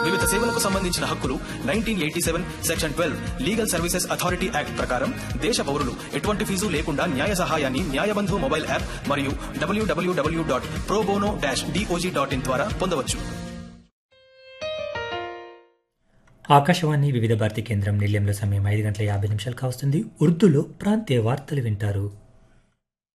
వివిధ సేవలకు సంబంధించిన హక్కులు 1987 section 12 legal services authority act ప్రకారం దేశ పౌరులు ఎటువంటి ఫీజు లేకుండా న్యాయ సహాయాన్ని న్యాయబంధు మొబైల్ యాప్ మరియు www.probono-dog.in ద్వారా పొందవచ్చు. ఆకాశవాణి వివిధ భారతి కేంద్రం నిలయంలో సమయం 5 గంటల 50 నిమిషాలు కావస్తుంది. ఉర్దూలో ప్రాంతీయ వార్తలు వింటారు.